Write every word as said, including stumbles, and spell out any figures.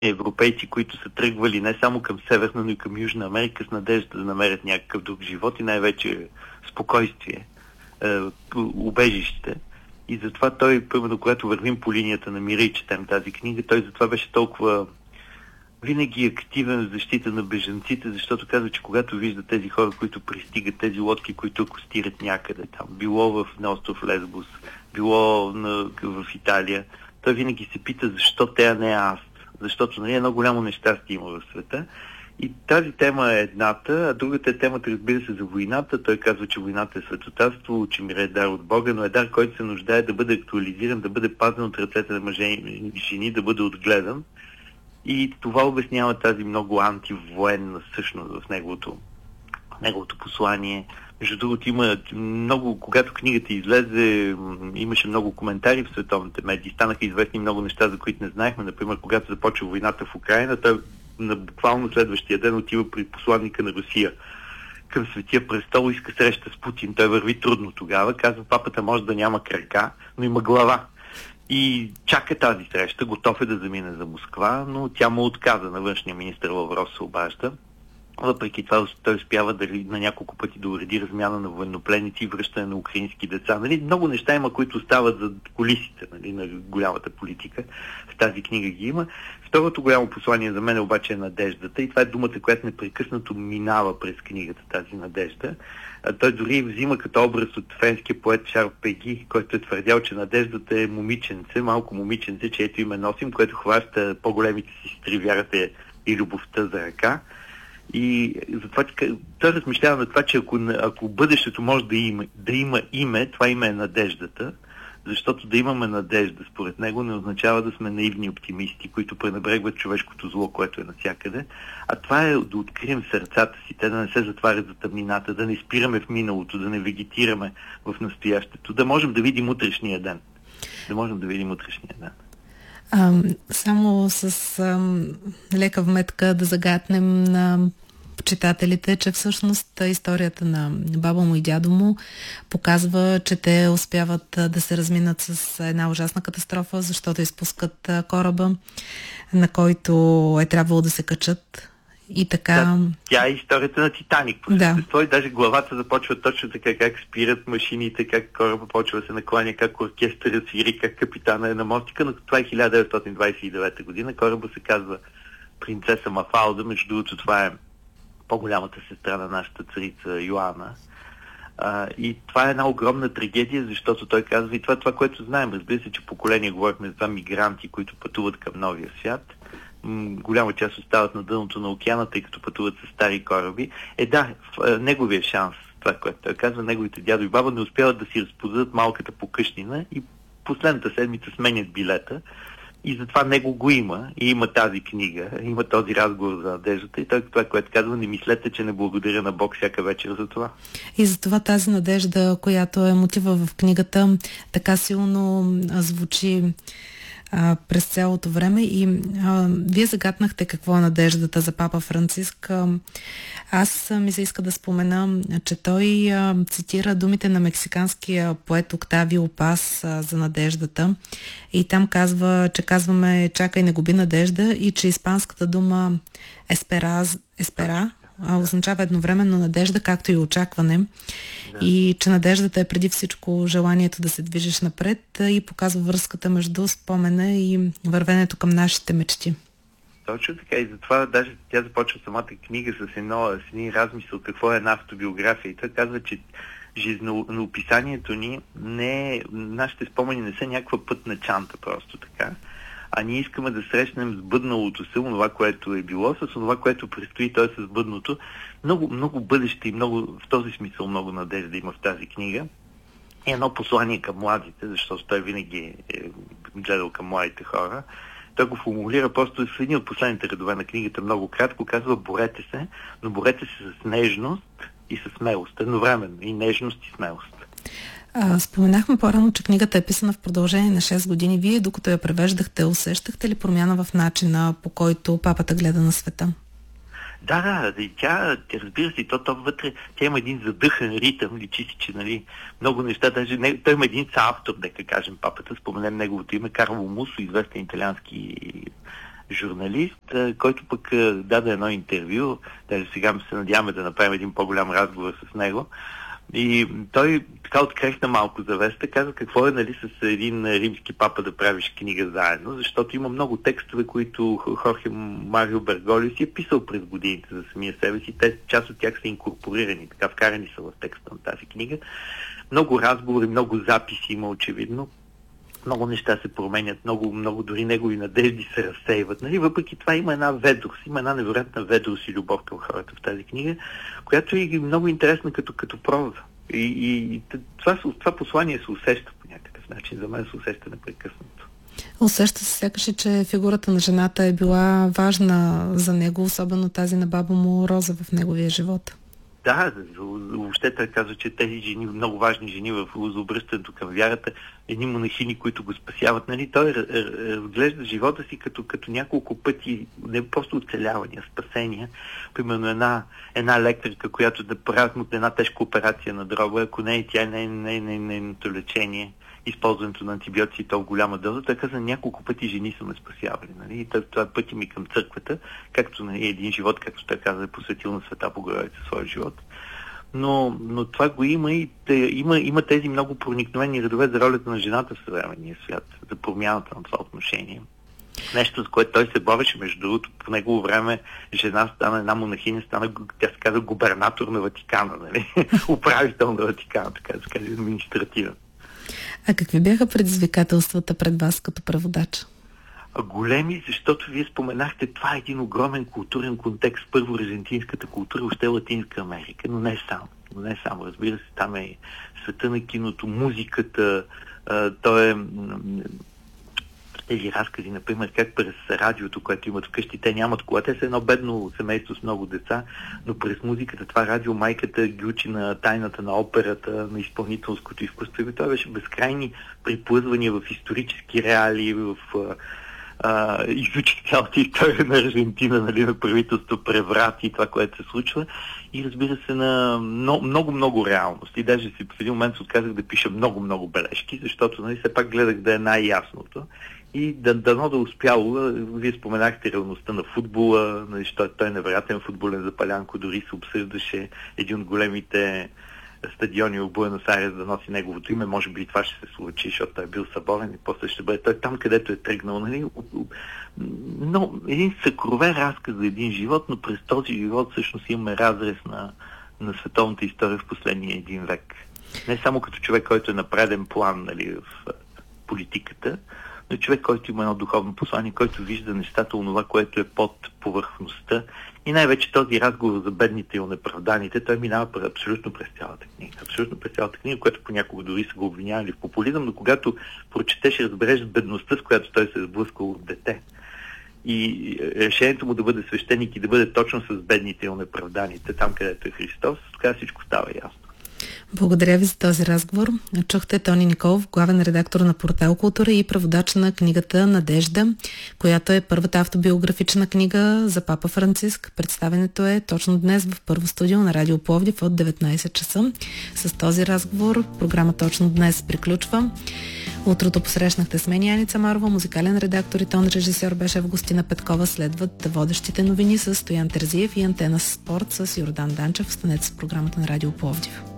европейци, които са тръгвали не само към Северна, но и към Южна Америка с надежда да намерят някакъв друг живот и най-вече спокойствие, е, убежище. И затова той, първо, когато вървим по линията на мира и четем тази книга, той затова беше толкова винаги активен в защита на бежанците, защото казва, че когато вижда тези хора, които пристигат, тези лодки, които акостират някъде там, било в, на остров Лесбос, било на, в Италия, той винаги се пита защо те, а не аз. Защото нали, едно голямо нещастие има в света. И тази тема е едната, а другата е темата, разбира се, за войната. Той казва, че войната е светотатство, че мира е дар от Бога, но е дар, който се нуждае да бъде актуализиран, да бъде пазен от ръцете на мъже и жени, да бъде отгледан. И това обяснява тази много антивоенна същност в неговото, неговото послание. Между другото, има много, когато книгата излезе, имаше много коментари в световните медии, станаха известни много неща, за които не знаехме. Например, когато започва войната в Украйна, той на буквално следващия ден отива при посланника на Русия към Светия престол, иска среща с Путин. Той върви трудно тогава, казва, папата може да няма крака, но има глава. И чака тази среща, готов е да замине за Москва, но тя му отказа. На външния министър Лавров се обажда. Въпреки това той успява да, на няколко пъти да уреди размяна на военнопленници и връщане на украински деца. Нали, много неща има, които остават за кулисите, нали, на голямата политика. В тази книга ги има. Второто голямо послание за мен обаче е надеждата и това е думата, която непрекъснато минава през книгата, тази надежда. А той дори взима като образ от френския поет Шарл Пеги, който е твърдял, че надеждата е момиченце, малко момиченце, чието име носим, което хваща по-големите си сестри, вярата и любовта за ръка. И затова той размишлява на това, че ако, ако бъдещето може да има, да има име, това име е надеждата, защото да имаме надежда, според него, не означава да сме наивни оптимисти, които пренебрегват човешкото зло, което е навсякъде, а това е да открием сърцата си, те да не се затварят за тъмнината, да не спираме в миналото, да не вегетираме в настоящето, да можем да видим утрешния ден. Да можем да видим утрешния ден. А, само с а, лека вметка да загатнем на читателите, че всъщност историята на баба му и дядо му показва, че те успяват да се разминат с една ужасна катастрофа, защото изпускат кораба, на който е трябвало да се качат. И така... Да, тя е историята на Титаник. По да. същество и даже главата започва точно така, как спират машините, как кораба почва да се накланя, как оркестърът свири, как капитана е на мостика, но това е хиляда деветстотин двадесет и девета година. Кораба се казва Принцеса Мафалда, между другото това е по-голямата сестра на нашата царица Йоана. А, и това е една огромна трагедия, защото той казва, и това това, което знаем, разбира се, че поколение говорихме за това мигранти, които пътуват към новия свят. М- голяма част остават на дъното на океана, тъй като пътуват с стари кораби. Е да, в, а, неговия шанс, това, което той казва, неговите дядо и баба не успяват да си разпознат малката покъщнина и последната седмица сменят билета. И затова него го има. И има тази книга, има този разговор за надеждата и той това, което казва, не мислете, че не благодаря на Бог всяка вечер за това. И затова тази надежда, която е мотива в книгата, така силно звучи а, през цялото време. И а, вие загатнахте какво е надеждата за папа Франциск. А, аз а, ми се иска да спомена, че той а, цитира думите на мексиканския поет Октавио Пас а, за надеждата. И там казва, че казваме чакай, не губи надежда и че испанската дума еспера, еспера а, означава едновременно надежда, както и очакване. Да. И че надеждата е преди всичко желанието да се движиш напред и показва връзката между спомена и вървенето към нашите мечти. Точно така и затова даже тя започва самата книга с едно, с един размисъл какво е една автобиография и той казва, че жизнеописанието ни не е, нашите спомени не са някаква пътна чанта просто така, а ние искаме да срещнем сбъдналото се, онова, което е било, с онова, което предстои, т.е. с бъдното. Много, много бъдеще и много, в този смисъл много надежда има в тази книга. И едно послание към младите, защото той винаги е гледал към младите хора. Той го формулира просто в един от последните редове на книгата, много кратко, казва борете се, но борете се с нежност и с смелост, едновременно и нежност и смелост. А, споменахме по-рано, че книгата е писана в продължение на шест години. Вие, докато я превеждахте, усещахте ли промяна в начина, по който папата гледа на света? Да, да, и тя, тя разбира се, то, то вътре, тя има един задъхан ритъм, личи си, че нали, много неща, даже не, той има един съавтор, нека кажем, папата, споменем неговото име, Карло Мусо, известен италиански журналист, който пък даде едно интервю, даже сега се надяваме да направим един по-голям разговор с него. И той така открехна малко завеста, каза какво е, нали, с един римски папа да правиш книга заедно, защото има много текстове, които Хорхе Марио Берголио си е писал през годините за самия себе си. Те, част от тях са инкорпорирани, така вкарани са в текста на тази книга. Много разговори, много записи има очевидно. Много неща се променят, много, много дори негови надежди се разсейват. Нали? Въпреки това има една ведрост, има една невероятна ведрост и любов към хората в тази книга, която е много интересна като, като проза. И, и, и това, това послание се усеща по някакъв начин. За мен се усеща непрекъснато. Усеща се сякаш, че фигурата на жената е била важна за него, особено тази на баба му Роза в неговия живот. Да, въобще той казва, че тези жени, много важни жени в обръщането към вярата, едни монахини, които го спасяват, нали, той разглежда живота си като, като няколко пъти, не просто оцелявания, спасения. Примерно една, една лекарка, която да прави една тежка операция на дроба, ако не е тя, не е нейното лечение, използването на антибиотици, то в голяма доза. Той каза, няколко пъти жени са ме спасявали. Нали? И това пъти ми към църквата, както, нали, един живот, както той каза, е посветил на Света Богородица своя живот. Но, но това го има и те, има, има тези много проникновени редове за ролята на жената в съвременния свят, за промяната на това отношение. Нещо, с което той се бореше, между другото, по негово време жена стана, една монахиня стана, тя се казва, губернатор на Ватикана, нали? Управител на Ватикана, така да се каже, административен. А какви бяха предизвикателствата пред вас като преводач? Големи, защото вие споменахте, това е един огромен културен контекст. Първо аржентинската култура, още Латинска Америка, но не само. Но не само. Разбира се, там е света на киното, музиката, то е тези разкази, например, как през радиото, което имат вкъщи, те нямат кола, те са едно бедно семейство с много деца, но през музиката, това радио, майката ги учи на тайната на операта, на изпълнителското изкуство. И това беше безкрайни приплъзвания в исторически реалии, в а, изучих цялата история на Аржентина, нали, на правителство, преврати и това, което се случва. И разбира се, на много, много, много реалност. И даже си в един момент се отказах да пиша много, много бележки, защото, нали, все пак гледах да е най-ясното. И да, дано да успяло, вие споменахте реалността на футбола, защото той е невероятен футболен запалянко, дори се обсъждаше един от големите стадиони в Буенос Айрес да носи неговото име, може би и това ще се случи, защото той е бил съборен и после ще бъде той там, където е тръгнал. Нали? Но един съкровен разказ за един живот, но през този живот всъщност имаме разрез на, на световната история в последния един век. Не само като човек, който е на преден план, нали, в политиката, но човек, който има едно духовно послание, който вижда нещата, онова, което е под повърхността. И най-вече този разговор за бедните и онеправданите, той минава абсолютно през цялата книга. Абсолютно през цялата книга, която понякога дори са го обвинявали в популизъм, но когато прочетеш и разбереш бедността, с която той се е сблъскал от дете. И решението му да бъде свещеник и да бъде точно с бедните и онеправданите, там където е Христос, тогава всичко става ясно. Благодаря ви за този разговор. Чухте Тони Николов, главен редактор на портал Култура и преводач на книгата Надежда, която е първата автобиографична книга за Папа Франциск. Представенето е точно днес в Първо студио на Радио Пловдив от деветнайсет часа. С този разговор програма точно днес приключва. Утрото посрещнахте с мен Яница Марова, музикален редактор и тон режисьор беше Августина Петкова. Следват водещите новини с Стоян Терзиев и Антена Спорт с Йордан Данчев. Останете с програмата на Радио Пловдив.